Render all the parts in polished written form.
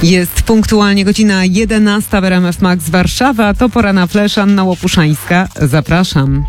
Jest punktualnie godzina 11 w RMF Max Warszawa. To pora na flash. Anna Łopuszańska. Zapraszam.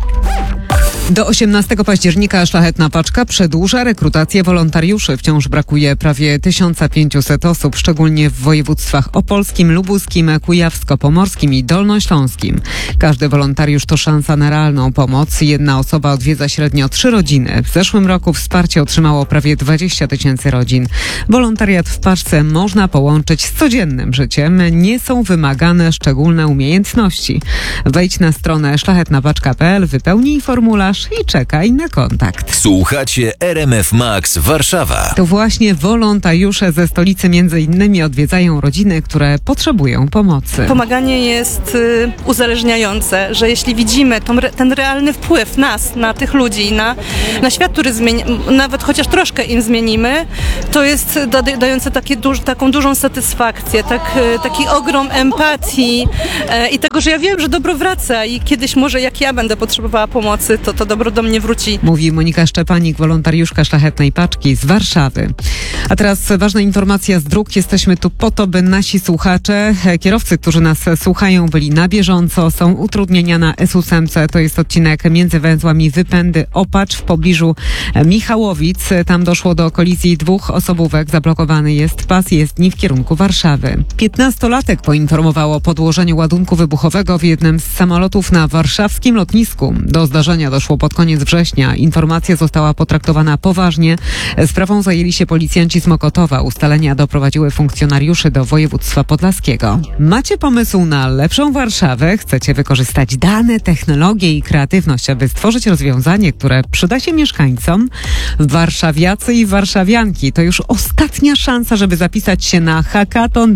Do 18 października Szlachetna Paczka przedłuża rekrutację wolontariuszy. Wciąż brakuje prawie 1500 osób, szczególnie w województwach opolskim, lubuskim, kujawsko-pomorskim i dolnośląskim. Każdy wolontariusz to szansa na realną pomoc. Jedna osoba odwiedza średnio 3 rodziny. W zeszłym roku wsparcie otrzymało prawie 20 000 rodzin. Wolontariat w paczce można połączyć z codziennym życiem. Nie są wymagane szczególne umiejętności. Wejdź na stronę szlachetnapaczka.pl, wypełnij formularz i czekaj na kontakt. Słuchacie RMF Max Warszawa. To właśnie wolontariusze ze stolicy między innymi odwiedzają rodziny, które potrzebują pomocy. Pomaganie jest uzależniające, że jeśli widzimy ten realny wpływ nas, na tych ludzi, na świat, który nawet chociaż troszkę im zmienimy, to jest dające taką dużą satysfakcję, taki ogrom empatii i tego, że ja wiem, że dobro wraca i kiedyś może jak ja będę potrzebowała pomocy, to dobro do mnie wróci. Mówi Monika Szczepanik, wolontariuszka Szlachetnej Paczki z Warszawy. A teraz ważna informacja z dróg. Jesteśmy tu po to, by nasi słuchacze, kierowcy, którzy nas słuchają, byli na bieżąco. Są utrudnienia na S8. To jest odcinek między węzłami Wypędy-Opacz w pobliżu Michałowic. Tam doszło do kolizji 2 osobówek. Zablokowany jest pas jezdni w kierunku Warszawy. 15-latek poinformował o podłożeniu ładunku wybuchowego w jednym z samolotów na warszawskim lotnisku. Do zdarzenia doszło pod koniec września. Informacja została potraktowana poważnie. Sprawą zajęli się policjanci z Mokotowa. Ustalenia doprowadziły funkcjonariuszy do województwa podlaskiego. Macie pomysł na lepszą Warszawę? Chcecie wykorzystać dane, technologię i kreatywność, aby stworzyć rozwiązanie, które przyda się mieszkańcom? Warszawiacy i warszawianki, to już ostatnia szansa, żeby zapisać się na Hackathon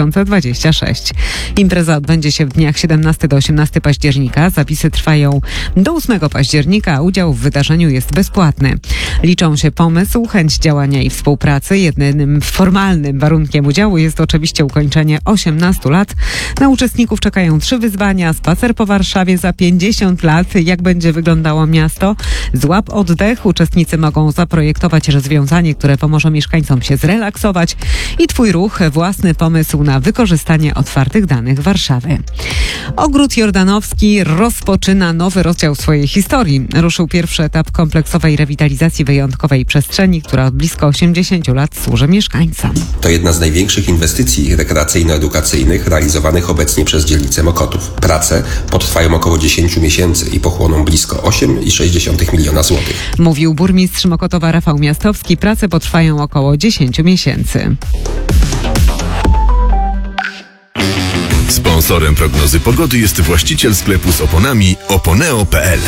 2026. Impreza odbędzie się w dniach 17 do 18 października. Zapisy trwają do 8 października, a udział w wydarzeniu jest bezpłatny. Liczą się pomysł, chęć działania i współpracy. Jedynym formalnym warunkiem udziału jest oczywiście ukończenie 18 lat. Na uczestników czekają 3 wyzwania. Spacer po Warszawie za 50 lat. Jak będzie wyglądało miasto? Złap oddech. Uczestnicy mogą zaprojektować rozwiązanie, które pomoże mieszkańcom się zrelaksować. I Twój ruch, własny pomysł na wykorzystanie otwartych danych Warszawy. Ogród Jordanowski rozpoczyna nowy rozdział swojej historii. Ruszył pierwszy etap kompleksowej rewitalizacji wyjątkowej przestrzeni, która od blisko 80 lat służy mieszkańcom. To jedna z największych inwestycji rekreacyjno-edukacyjnych realizowanych obecnie przez dzielnicę Mokotów. Prace potrwają około 10 miesięcy i pochłoną blisko 8,6 miliona złotych. Mówił burmistrz Mokotowa Rafał Miastowski. Prace potrwają około 10 miesięcy. Sponsorem prognozy pogody jest właściciel sklepu z oponami oponeo.pl.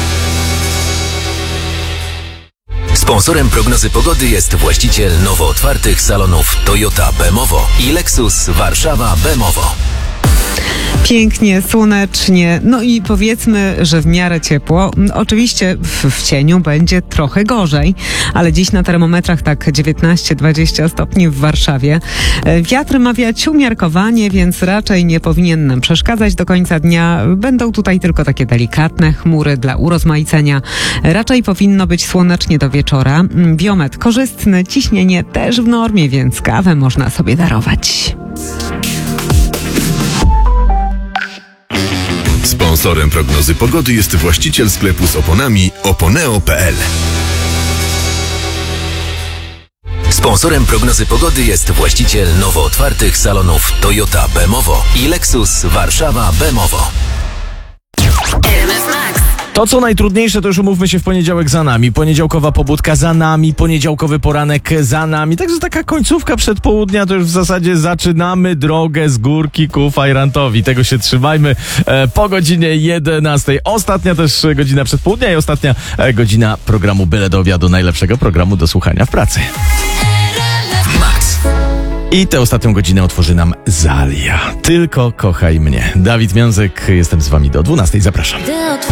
Sponsorem prognozy pogody jest właściciel nowo otwartych salonów Toyota Bemowo i Lexus Warszawa Bemowo. Pięknie, słonecznie, no i powiedzmy, że w miarę ciepło. Oczywiście w cieniu będzie trochę gorzej, ale dziś na termometrach tak 19-20 stopni w Warszawie. Wiatr ma wiać umiarkowanie, więc raczej nie powinien nam przeszkadzać do końca dnia. Będą tutaj tylko takie delikatne chmury dla urozmaicenia. Raczej powinno być słonecznie do wieczora. Biometr korzystny, ciśnienie też w normie, więc kawę można sobie darować. Sponsorem prognozy pogody jest właściciel sklepu z oponami oponeo.pl. Sponsorem prognozy pogody jest właściciel nowo otwartych salonów Toyota Bemowo i Lexus Warszawa Bemowo. To, co najtrudniejsze, to już umówmy się, w poniedziałek za nami. Poniedziałkowa pobudka za nami, poniedziałkowy poranek za nami. Także taka końcówka przedpołudnia, to już w zasadzie zaczynamy drogę z górki ku fajrantowi. Tego się trzymajmy po godzinie 11. Ostatnia też godzina przedpołudnia i ostatnia godzina programu Byle do obiadu, najlepszego programu do słuchania w pracy. I tę ostatnią godzinę otworzy nam Zalia. Tylko kochaj mnie. Dawid Miązek, jestem z wami do 12. Zapraszam.